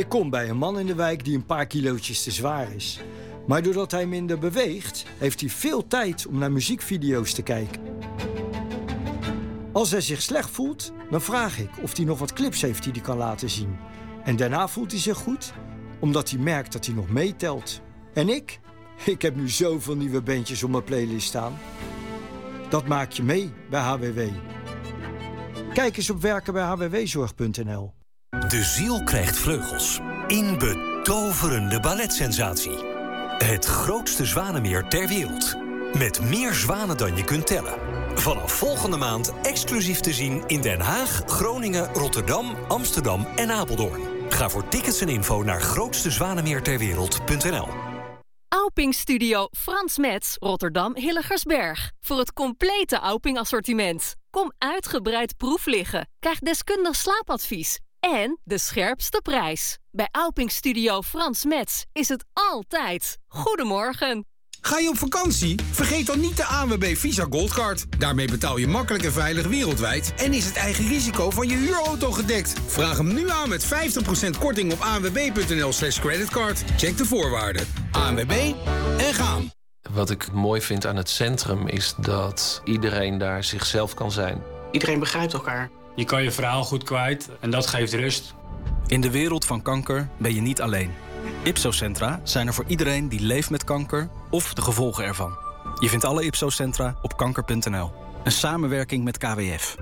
Ik kom bij een man in de wijk die een paar kilootjes te zwaar is. Maar doordat hij minder beweegt, heeft hij veel tijd om naar muziekvideo's te kijken. Als hij zich slecht voelt, dan vraag ik of hij nog wat clips heeft die hij kan laten zien. En daarna voelt hij zich goed, omdat hij merkt dat hij nog meetelt. En ik? Ik heb nu zoveel nieuwe bandjes op mijn playlist staan. Dat maak je mee bij HWW. Kijk eens op werkenbijhwwzorg.nl. De ziel krijgt vleugels. In betoverende balletsensatie. Het grootste zwanenmeer ter wereld. Met meer zwanen dan je kunt tellen. Vanaf volgende maand exclusief te zien in Den Haag, Groningen, Rotterdam, Amsterdam en Apeldoorn. Ga voor tickets en info naar grootstezwanenmeerterwereld.nl. Auping Studio Frans Metz, Rotterdam Hilligersberg. Voor het complete Auping assortiment. Kom uitgebreid proef liggen. Krijg deskundig slaapadvies. En de scherpste prijs. Bij Auping Studio Frans Metz is het altijd goedemorgen. Ga je op vakantie? Vergeet dan niet de ANWB Visa Goldcard. Daarmee betaal je makkelijk en veilig wereldwijd en is het eigen risico van je huurauto gedekt. Vraag hem nu aan met 50% korting op anwb.nl/creditcard. Check de voorwaarden. ANWB en gaan. Wat ik mooi vind aan het centrum is dat iedereen daar zichzelf kan zijn. Iedereen begrijpt elkaar. Je kan je verhaal goed kwijt en dat geeft rust. In de wereld van kanker ben je niet alleen. Ipso-centra zijn er voor iedereen die leeft met kanker of de gevolgen ervan. Je vindt alle Ipso-centra op kanker.nl. Een samenwerking met KWF.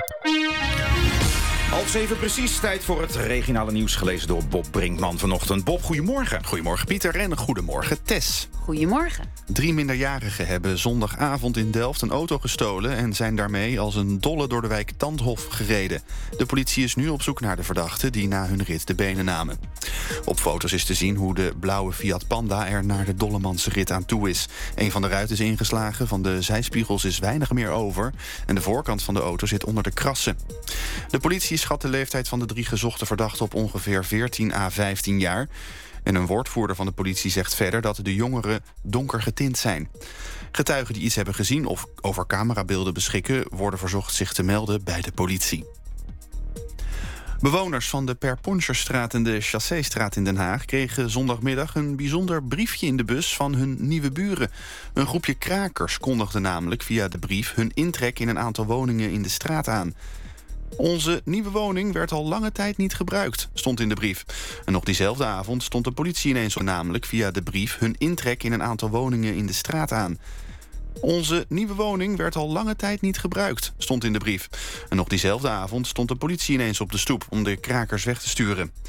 6:30 precies, tijd voor het regionale nieuws gelezen door Bob Brinkman vanochtend. Bob, goedemorgen. Goedemorgen Pieter en goedemorgen Tess. Goedemorgen. 3 minderjarigen hebben zondagavond in Delft een auto gestolen en zijn daarmee als een dolle door de wijk Tandhof gereden. De politie is nu op zoek naar de verdachten die na hun rit de benen namen. Op foto's is te zien hoe de blauwe Fiat Panda er naar de Dollemanse rit aan toe is. Een van de ruiten is ingeslagen, van de zijspiegels is weinig meer over en de voorkant van de auto zit onder de krassen. De politie schat de leeftijd van de 3 gezochte verdachten op ongeveer 14 à 15 jaar. En een woordvoerder van de politie zegt verder dat de jongeren donker getint zijn. Getuigen die iets hebben gezien of over camerabeelden beschikken worden verzocht zich te melden bij de politie. Bewoners van de Perponcherstraat en de Chasséstraat in Den Haag kregen zondagmiddag een bijzonder briefje in de bus van hun nieuwe buren. Een groepje krakers kondigde namelijk via de brief hun intrek in een aantal woningen in de straat aan. Onze nieuwe woning werd al lange tijd niet gebruikt, stond in de brief. En nog diezelfde avond stond de politie ineens namelijk via de brief hun intrek in een aantal woningen in de straat aan. Onze nieuwe woning werd al lange tijd niet gebruikt, stond in de brief. En nog diezelfde avond stond de politie ineens op de stoep om de krakers weg te sturen.